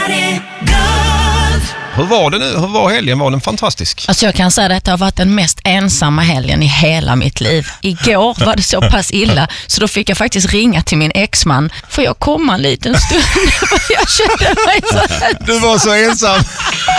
Hur var det nu? Hur var helgen? Var den fantastisk? Alltså jag kan säga att det har varit den mest ensamma helgen i hela mitt liv. Igår var det så pass illa så då fick jag faktiskt ringa till min exman. Får jag komma en liten stund? För jag kände mig så här. Du var så ensam.